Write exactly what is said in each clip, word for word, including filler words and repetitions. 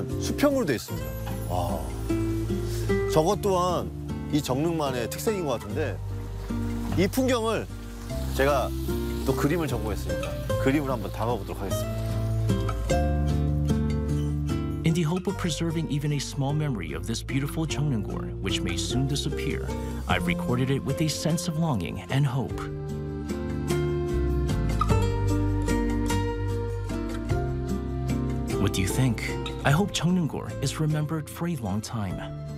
보면 수평으로 돼 있습니다. 와, 저것 또한 이 정릉만의 특색인 것 같은데 이 풍경을 제가 또 그림을 전공했으니까 그림을 한번 담아보도록 하겠습니다. In the hope of preserving even a small memory of this beautiful Cheongnam-gor, which may soon disappear, I've recorded it with a sense of longing and hope. What do you think? I hope Cheongnam-gor is remembered for a long time.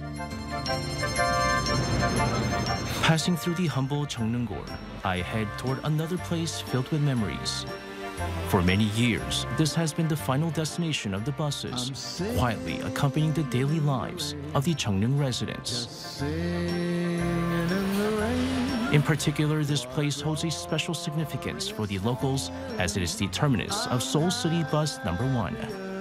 Passing through the humble Cheongnam-gor, I head toward another place filled with memories. For many years, this has been the final destination of the buses, quietly accompanying the daily lives of the Cheongnam residents. In particular, this place holds a special significance for the locals as it is the terminus of Seoul City Bus number one.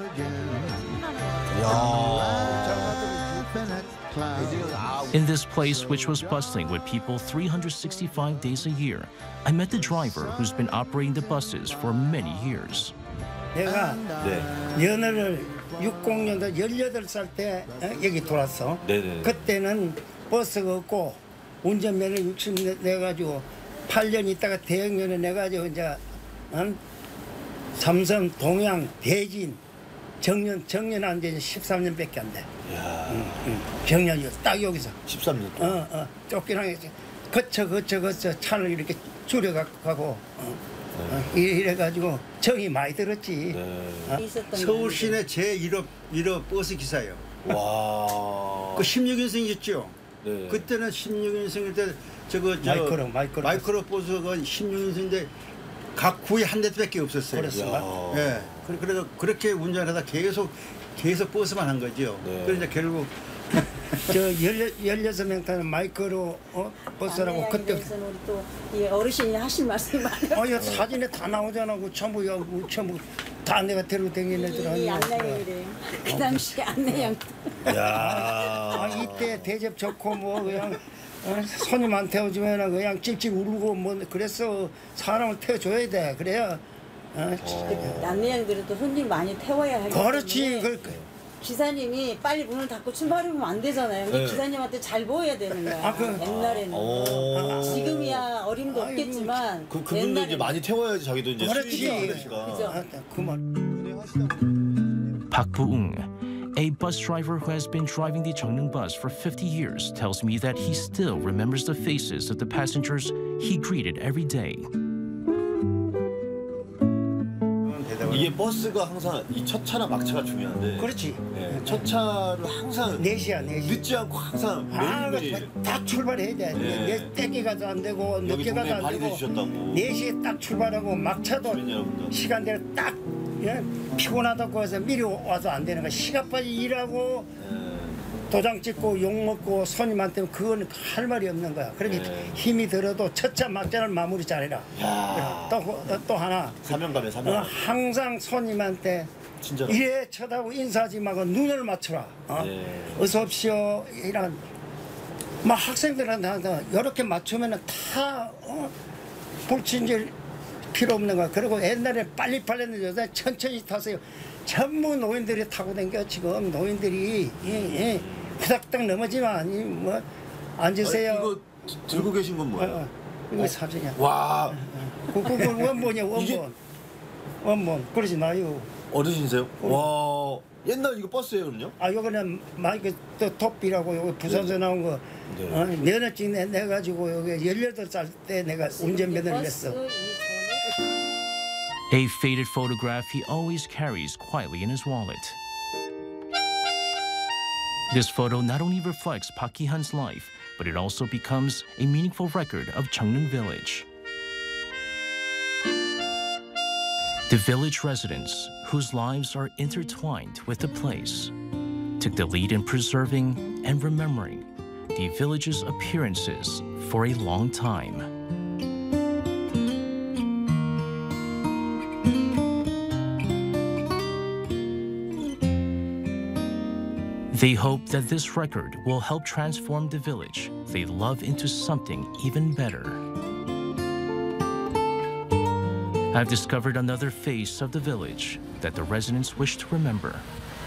In this place, which was bustling with people three hundred sixty-five days a year, I met the driver who's been operating the buses for many years. 내가 연애를 육십 년도 열여덟 살 때 여기 돌았어. 네네. 그때는 버스가 없고 운전면허 육십 년 내가지고 팔 년 있다가 대학면허 내가지고 이제 응? 삼성, 동양, 대진, 정년, 정년 안 지 십삼 년밖에 안 돼. 응, 응. 정년이요. 딱 여기서. 십삼 년 동안. 어, 어. 쫓기랑 거쳐, 거쳐, 거쳐 차를 이렇게 줄여가고 어. 어. 이래가지고 정이 많이 들었지. 네. 어. 서울 시내 제일 호, 일 호 버스 기사예요. 와. 그 십육 년생이었죠. 네. 그때는 십육 년생일 때 저거 저 마이크로, 마이크로. 마이크로 버스가 십육 년생인데 각 구에 한 대밖에 없었어요. 그랬어요? 예. 그래- 그래서 그렇게 운전하다 계속 계속 버스만 한 거죠. 네. 그래서 이제 결국 저 열여섯 명 타는 마이크로 어? 버스라고 그때 우리 또 이 어르신이 하실 말씀이 많아요. 어, 이 사진에 다 나오잖아. 그 전부 야, 그 전부 다 내가 데리고 다니는 애들 이 아니야. 안내양이래요. 그 당시 안내양. 야. 아, 이때 대접 좋고 뭐 그냥 어, 손님 안 태워주면 그냥 찔찔 울고 뭐 그래서 사람을 태워줘야 돼. 그래야 어, 안내양들은 또 손님 많이 태워야 하기 그렇지. 때문에 그, 기사님이 빨리 문을 닫고 출발하면 안 되잖아요. 근데 네. 기사님한테 잘 보여야 되는 거야. 아, 그- 옛날에는. 오. 지금이야 어림도 아이고, 없겠지만 그 그분도 이제 옛날에는- 많이 태워야지 자기도 이제 그렇지. 수익이 있으니까. 그죠. 아, 그 말. Park Bu-eung, a bus driver who has been driving the Cheongnam bus for fifty years, tells me that he still remembers the faces of the passengers he greeted every day. 이게 버스가 항상 이 첫 차나 막차가 중요한데. 그렇지. 네, 첫 차를 항상 네 시야, 네 시. 늦지 않고 항상 아, 매일매일 그 다, 다 출발해야 돼. 네. 내 땡기 가도 안 되고 여기 늦게 가도 동네에 안 발휘해 되고. 주셨다고. 네 시에 딱 출발하고 막차도 주민 여러분들. 시간대로 딱 예? 피곤하다고 해서 미리 와서 안 되는 거야. 시간까지 일하고 네. 도장 찍고 욕 먹고 손님한테 그거는 할 말이 없는 거야. 그렇게 네. 힘이 들어도 첫차 막차를 마무리 잘해라. 야. 또, 또 하나 사명감에 어, 사명. 항상 손님한테 진짜로. 이래 쳐다보고 인사하지 말고 눈을 맞춰라. 어? 네. 어서 오십시오. 이런 막 학생들한테 이렇게 맞추면은 다 어? 불친질 필요 없는 거야. 그리고 옛날에 빨리빨리 늦어서 천천히 타세요. 전부 노인들이 타고 다녀. 지금 노인들이 예, 예. 후닥닥 넘어지만 이 뭐 앉으세요. 아니, 이거 들고 계신 건 어, 뭐예요? 어. 이거 사진이야. 와. 그, 그, 그 원본이야 원본. 이게- 원본. 그러지 마요. 어르신이세요? 와. 옛날 이거 버스예요, 그럼요? 아 요거는 마이크 또 토피라고 요거 부산에서 나온 거 네. 어, 면허증 내, 내 가지고 여기 열여덟 살 때 내가 운전면허를 냈어. A faded photograph he always carries quietly in his wallet. This photo not only reflects Park Ki-han's life, but it also becomes a meaningful record of Cheongnam Village. The village residents, whose lives are intertwined with the place, took the lead in preserving and remembering the village's appearances for a long time. They hope that this record will help transform the village they love into something even better. I've discovered another face of the village that the residents wish to remember.